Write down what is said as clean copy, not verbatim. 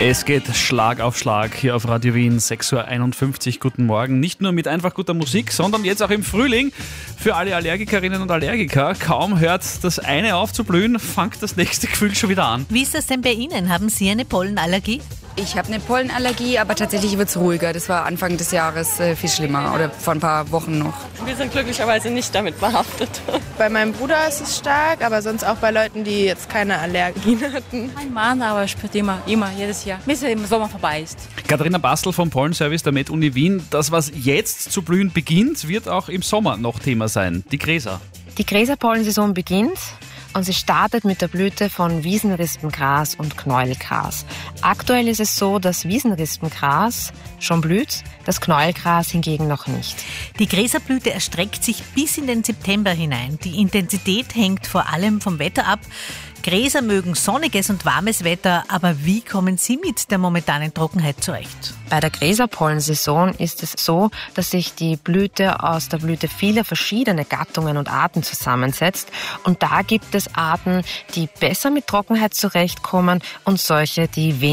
Es geht Schlag auf Schlag hier auf Radio Wien, 6.51 Uhr. Guten Morgen. Nicht nur mit einfach guter Musik, sondern jetzt auch im Frühling für alle Allergikerinnen und Allergiker. Kaum hört das eine auf zu blühen, fängt das nächste Gefühl schon wieder an. Wie ist das denn bei Ihnen? Haben Sie eine Pollenallergie? Ich habe eine Pollenallergie, aber tatsächlich wird es ruhiger. Das war Anfang des Jahres viel schlimmer oder vor ein paar Wochen noch. Wir sind glücklicherweise nicht damit behaftet. Bei meinem Bruder ist es stark, aber sonst auch bei Leuten, die jetzt keine Allergien hatten. Mein Mann aber spürt immer, jedes Jahr, bis er im Sommer vorbei ist. Katharina Bastel vom Pollenservice der Med-Uni Wien. Das, was jetzt zu blühen beginnt, wird auch im Sommer noch Thema sein. Die Gräser. Die Gräserpollensaison beginnt. Und sie startet mit der Blüte von Wiesenrispengras und Knäuelgras. Aktuell ist es so, dass Wiesenrispengras schon blüht, das Knäuelgras hingegen noch nicht. Die Gräserblüte erstreckt sich bis in den September hinein. Die Intensität hängt vor allem vom Wetter ab. Gräser mögen sonniges und warmes Wetter, aber wie kommen Sie mit der momentanen Trockenheit zurecht? Bei der Gräserpollensaison ist es so, dass sich die Blüte aus der Blüte vieler verschiedener Gattungen und Arten zusammensetzt. Und da gibt es Arten, die besser mit Trockenheit zurechtkommen und solche, die weniger